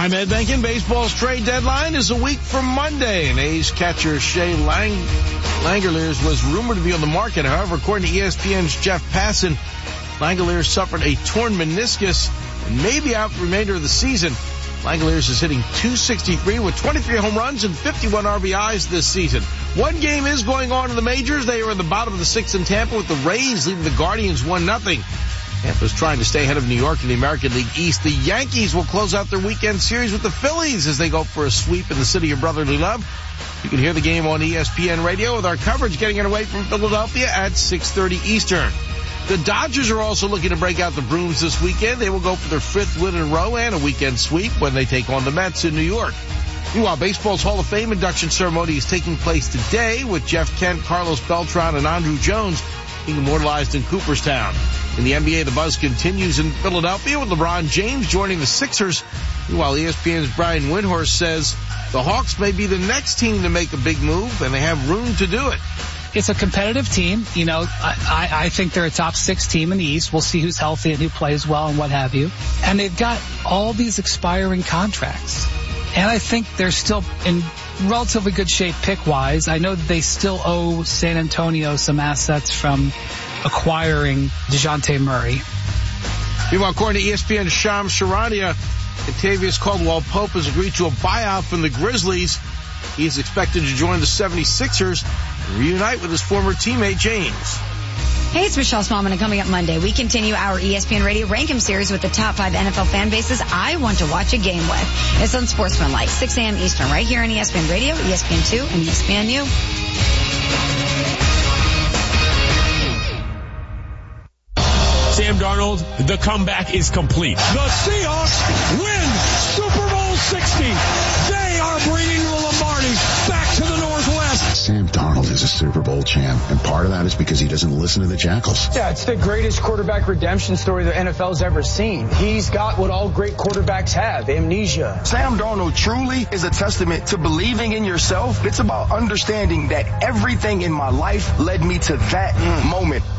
I'm Ed Benkin. Baseball's trade deadline is a week from Monday, and A's catcher Shea Langeliers was rumored to be on the market. However, according to ESPN's Jeff Passan, Langeliers suffered a torn meniscus and may be out the remainder of the season. Langeliers is hitting .263 with 23 home runs and 51 RBIs this season. One game is going on in the majors. They are in the bottom of the sixth in Tampa with the Rays leading the Guardians 1-0. Tampa's trying to stay ahead of New York in the American League East. The Yankees will close out their weekend series with the Phillies as they go for a sweep in the city of brotherly love. You can hear the game on ESPN Radio with our coverage getting underway from Philadelphia at 6:30 Eastern. The Dodgers are also looking to break out the brooms this weekend. They will go for their fifth win in a row and a weekend sweep when they take on the Mets in New York. Meanwhile, baseball's Hall of Fame induction ceremony is taking place today with Jeff Kent, Carlos Beltran, and Andruw Jones being immortalized in Cooperstown. In the NBA, the buzz continues in Philadelphia with LeBron James joining the Sixers. Meanwhile, ESPN's Brian Windhorst says the Hawks may be the next team to make a big move, and they have room to do it. It's a competitive team. You know, I think they're a top 6 team in the East. We'll see who's healthy and who plays well and what have you. And they've got all these expiring contracts. And I think they're still in relatively good shape pick-wise. I know that they still owe San Antonio some assets from acquiring DeJounte Murray. Meanwhile, according to ESPN's Shams Charania, Kentavious Caldwell-Pope has agreed to a buyout from the Grizzlies. He is expected to join the 76ers and reunite with his former teammate James. Hey, it's Michelle Smallman, and coming up Monday, we continue our ESPN Radio Rank-'em series with the top 5 NFL fan bases I want to watch a game with. It's on Sportsmanlike, 6 a.m. Eastern, right here on ESPN Radio, ESPN2, and ESPNU. Sam Darnold, the comeback is complete. The Seahawks win Super Bowl 60. They are bringing the Lombardi back to the Northwest. Sam Darnold is a Super Bowl champ, and part of that is because he doesn't listen to the Jackals. Yeah, it's the greatest quarterback redemption story the NFL's ever seen. He's got what all great quarterbacks have, amnesia. Sam Darnold truly is a testament to believing in yourself. It's about understanding that everything in my life led me to that moment.